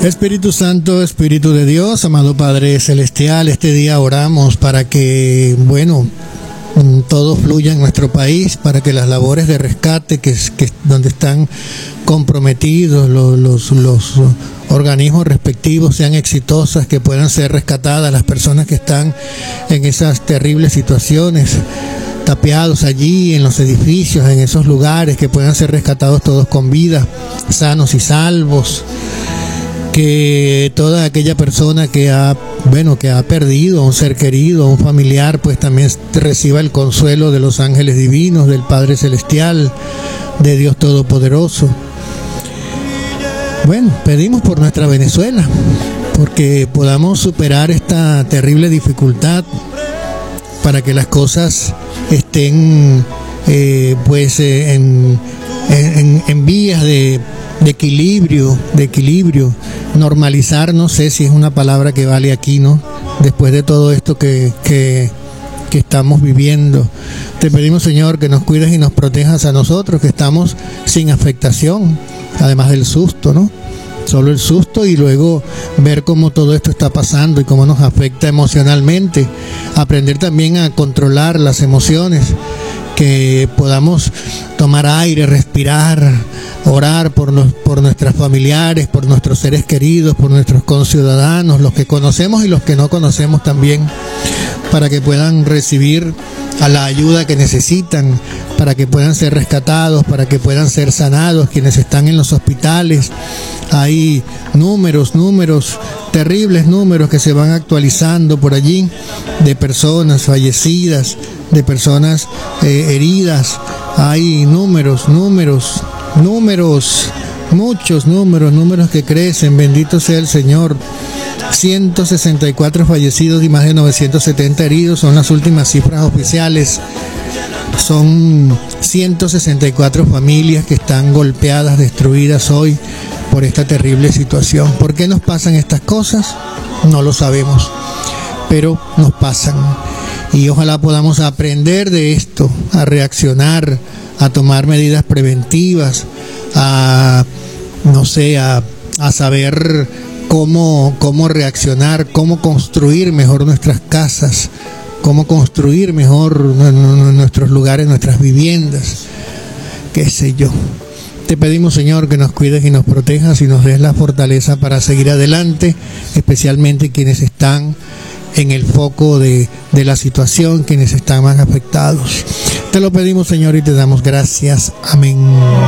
Espíritu Santo, Espíritu de Dios, amado Padre Celestial, este día oramos para que, todo fluya en nuestro país, para que las labores de rescate que donde están comprometidos los organismos respectivos sean exitosas, que puedan ser rescatadas las personas que están en esas terribles situaciones, tapiados allí en los edificios, en esos lugares, que puedan ser rescatados todos con vida, sanos y salvos. Que toda aquella persona que ha perdido a un ser querido, a un familiar, pues también reciba el consuelo de los ángeles divinos, del Padre Celestial, de Dios Todopoderoso. Pedimos por nuestra Venezuela, porque podamos superar esta terrible dificultad, para que las cosas estén en vías de equilibrio, normalizar, no sé si es una palabra que vale aquí, ¿no? Después de todo esto que estamos viviendo. Te pedimos, Señor, que nos cuides y nos protejas a nosotros, que estamos sin afectación, además del susto, ¿no? Solo el susto, y luego ver cómo todo esto está pasando y cómo nos afecta emocionalmente. Aprender también a controlar las emociones, que podamos tomar aire, respirar, orar por nuestros familiares, por nuestros seres queridos, por nuestros conciudadanos, los que conocemos y los que no conocemos también, para que puedan recibir a la ayuda que necesitan, para que puedan ser rescatados, para que puedan ser sanados quienes están en los hospitales. Hay terribles números que se van actualizando por allí, de personas fallecidas, de personas heridas. Hay números, muchos números que crecen. Bendito sea el Señor. 164 fallecidos y más de 970 heridos son las últimas cifras oficiales. Son 164 familias que están golpeadas, destruidas hoy por esta terrible situación. ¿Por qué nos pasan estas cosas? No lo sabemos, pero nos pasan. Y ojalá podamos aprender de esto, a reaccionar, a tomar medidas preventivas, a saber cómo reaccionar, cómo construir mejor nuestras casas, cómo construir mejor nuestros lugares, nuestras viviendas, qué sé yo. Te pedimos, Señor, que nos cuides y nos protejas y nos des la fortaleza para seguir adelante, especialmente quienes están en el foco de la situación, quienes están más afectados. Te lo pedimos, Señor, y te damos gracias. Amén.